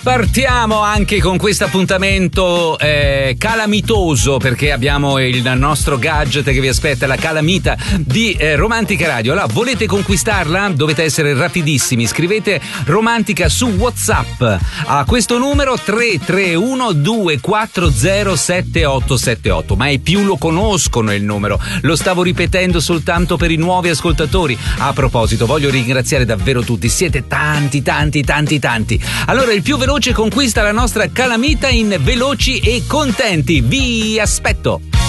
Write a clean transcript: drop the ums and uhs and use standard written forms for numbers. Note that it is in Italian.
Partiamo anche con questo appuntamento calamitoso, perché abbiamo il nostro gadget che vi aspetta, la calamita di Romantica Radio. Allora, volete conquistarla? Dovete essere rapidissimi. Scrivete Romantica su WhatsApp a questo numero 331 240 7878. Ma i più lo conoscono il numero, lo stavo ripetendo soltanto per i nuovi ascoltatori. A proposito, voglio ringraziare davvero tutti, siete tanti. Allora, il più veloce conquista la nostra calamita in Veloci e Contenti. Vi aspetto.